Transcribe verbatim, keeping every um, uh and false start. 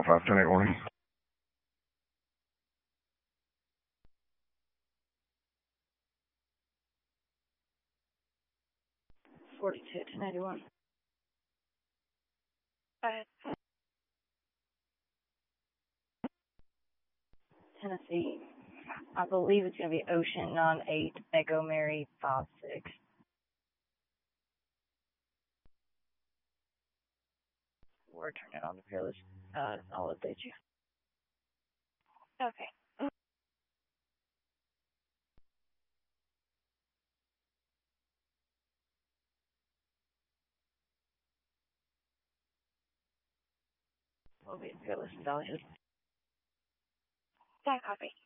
five ten eight warning. forty-two to ninety-one. Five. Tennessee. I believe it's going to be Ocean nine eight Echo Mary five six. We're turning on the Peerless. Uh, I'll update you. Okay. We'll be at Peerless and Valley Hood. That copy.